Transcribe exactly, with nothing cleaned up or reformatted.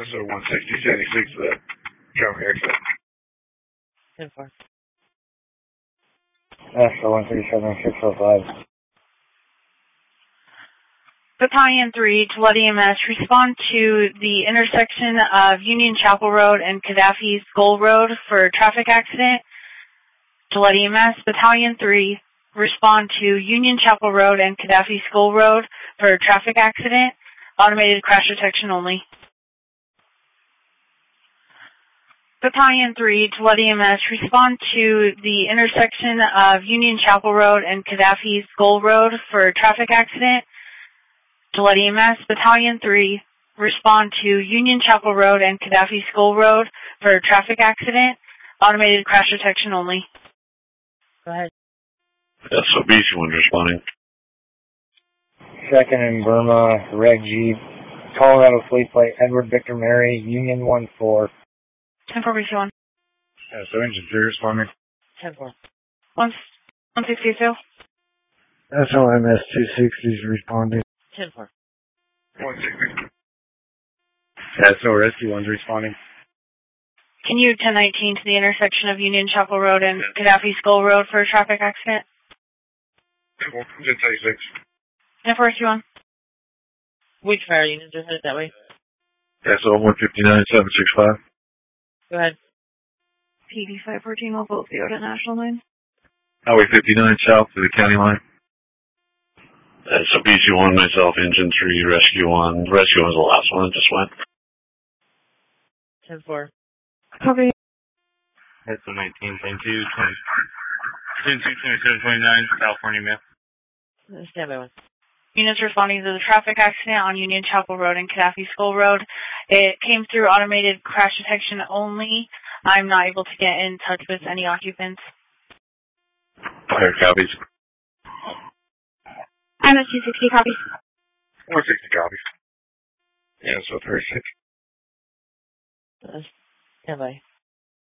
S O one sixty seventy-six, the traffic accident. ten four. S O one three seven six oh five. Battalion three, Gillette E M S, respond to the intersection of Union Chapel Road and Gaddafi Skull Road for a traffic accident. Gillette E M S, Battalion three, respond to Union Chapel Road and Gaddafi Skull Road for a traffic accident. Automated crash detection only. Battalion three, Gillette E M S, respond to the intersection of Union Chapel Road and Gaddafi Skull Road for a traffic accident. Gillette E M S, Battalion three, respond to Union Chapel Road and Gaddafi Skull Road for a traffic accident. Automated crash detection only. Go ahead. S O B C one responding. Second in Burma, Red Jeep, Colorado Fleet Plate, Edward Victor Mary, Union one four. ten four B C one. Uh, so engine three responding. ten four. one sixty-two. S O M S two sixty is responding. ten four. one sixty. S O Rescue one's responding. Can you ten nineteen to the intersection of Union Chapel Road and Gaddafi Skull Road for a traffic accident? ten thirty-six. ten four B C one. Which fire units are headed that way? S O one fifty-nine seven six five. Go ahead. P D five fourteen will both be out at National Line. Highway fifty-nine south to the county line. S O B C one, myself, engine three, rescue one. Rescue one was the last one that just went. ten four. Copy. S O nineteen, ten two, twenty, ten two, twenty-seven, twenty-nine, California, Mail. Stand by one. Units responding to the traffic accident on Union Chapel Road and Gaddafi Skull Road. It came through automated crash detection only. I'm not able to get in touch with any occupants. Fire copies. I'm at two sixty copies. one sixty copies. Yeah, so thirty-six. Uh, stand by.